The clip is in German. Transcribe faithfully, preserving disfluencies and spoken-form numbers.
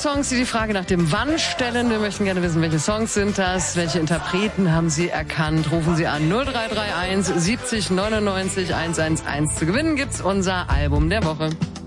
Songs, die die Frage nach dem Wann stellen. Wir möchten gerne wissen, welche Songs sind das? Welche Interpreten haben Sie erkannt? Rufen Sie an null drei drei eins siebzig neunundneunzig hundertundzehn. Zu gewinnen gibt's unser Album der Woche.